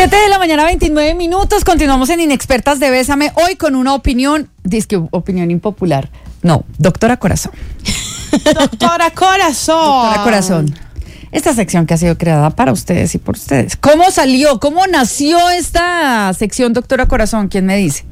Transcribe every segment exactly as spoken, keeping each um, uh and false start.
siete de la mañana, veintinueve minutos. Continuamos en Inexpertas de Bésame. Hoy con una opinión, dizque opinión impopular. No, doctora Corazón. Doctora Corazón. Doctora Corazón. Esta sección que ha sido creada para ustedes y por ustedes. ¿Cómo salió? ¿Cómo nació esta sección, doctora Corazón? ¿Quién me dice?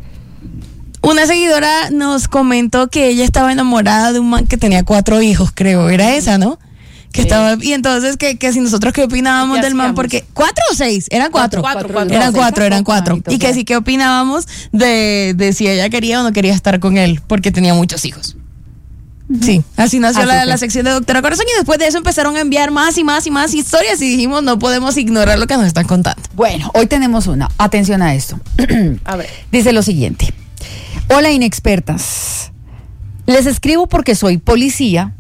Una seguidora nos comentó que ella estaba enamorada de un man que tenía cuatro hijos, creo. Era esa, ¿no? Que sí. estaba, y entonces que, que si nosotros qué opinábamos del man, porque ¿cuatro o seis? Eran cuatro. Cuatro, cuatro, cuatro. Eran No, cuatro, eran cuatro. Manitos, y que ya. sí, ¿qué opinábamos de, de si ella quería o no quería estar con él? Porque tenía muchos hijos. Uh-huh. Sí, así nació Así la, que. la sección de Doctora Corazón, y después de eso empezaron a enviar más y más y más historias y dijimos, no podemos ignorar lo que nos están contando. Bueno, hoy tenemos una. Atención a esto. A ver. Dice lo siguiente. Hola, inexpertas. Les escribo porque soy policía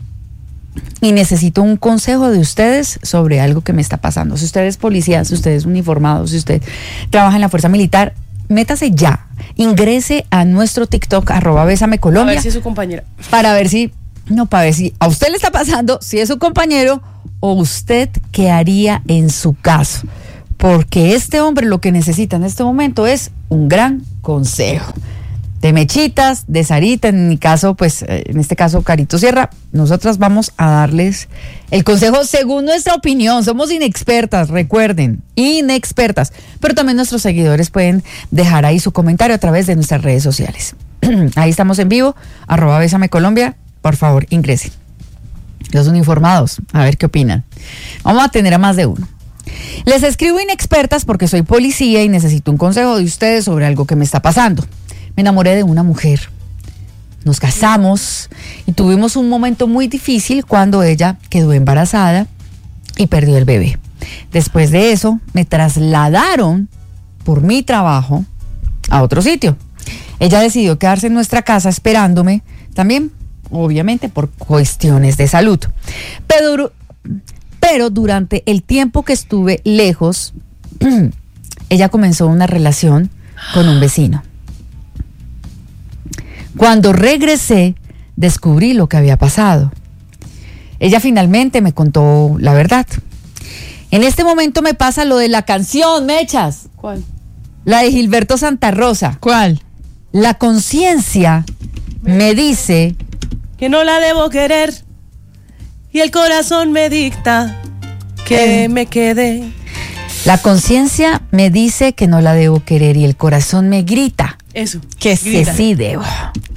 y necesito un consejo de ustedes sobre algo que me está pasando. Si usted es policía, si usted es uniformado, si usted trabaja en la fuerza militar, métase ya. Ingrese a nuestro TikTok, arroba Bésame Colombia. A ver si es su compañera. Para ver si, no, para ver si a usted le está pasando, si es su compañero o usted qué haría en su caso. Porque este hombre lo que necesita en este momento es un gran consejo. De Mechitas, de Sarita, en mi caso, pues, en este caso, Carito Sierra, nosotras vamos a darles el consejo según nuestra opinión. Somos inexpertas, recuerden, inexpertas. Pero también nuestros seguidores pueden dejar ahí su comentario a través de nuestras redes sociales. Ahí estamos en vivo, arroba Bésame Colombia, por favor, ingresen. Los uniformados, a ver qué opinan. Vamos a tener a más de uno. Les escribo inexpertas porque soy policía y necesito un consejo de ustedes sobre algo que me está pasando. Me enamoré de una mujer, nos casamos y tuvimos un momento muy difícil cuando ella quedó embarazada y perdió el bebé. Después de eso me trasladaron por mi trabajo a otro sitio. Ella decidió quedarse en nuestra casa esperándome, también obviamente por cuestiones de salud. Pero, pero durante el tiempo que estuve lejos, ella comenzó una relación con un vecino. Cuando regresé, descubrí lo que había pasado. Ella finalmente me contó la verdad. En este momento me pasa lo de la canción, Mechas. ¿Cuál? La de Gilberto Santa Rosa. ¿Cuál? La conciencia me dice Que no la debo querer y el corazón me dicta que Eh. me quede. La conciencia me dice que no la debo querer y el corazón me grita Eso. Que que sí debo.